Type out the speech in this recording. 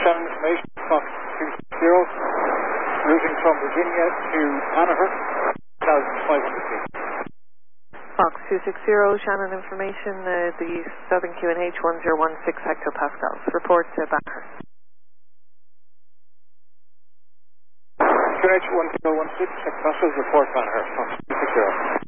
Shannon information, Fox 260, routing from Virginia to Hanover, 1,500 feet. Fox 260, Shannon information, the Southern QNH 1016 hectopascals. Report to Banner. QNH 1016 hectopascals, report Banner, Fox 260.